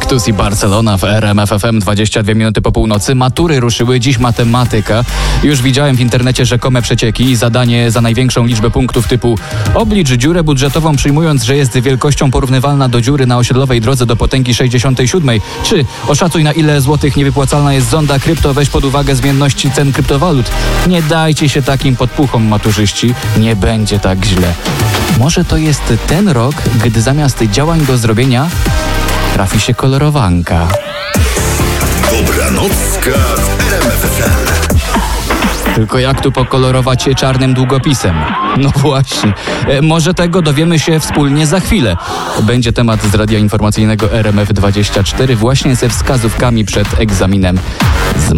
Juventus i Barcelona w RMF FM 22 minuty po północy. Matury ruszyły, dziś matematyka. Już widziałem w internecie rzekome przecieki i zadanie za największą liczbę punktów typu oblicz dziurę budżetową przyjmując, że jest wielkością porównywalna do dziury na osiedlowej drodze do potęgi 67. Czy oszacuj na ile złotych niewypłacalna jest zonda krypto, weź pod uwagę zmienności cen kryptowalut. Nie dajcie się takim podpuchom, maturzyści. Nie będzie tak źle. Może to jest ten rok, gdy zamiast działań do zrobienia trafi się kolorowanka. Dobranocka w RMF FM. Tylko jak tu pokolorować je czarnym długopisem? No właśnie. Może tego dowiemy się wspólnie za chwilę. Będzie temat z radia informacyjnego RMF24 właśnie ze wskazówkami przed egzaminem z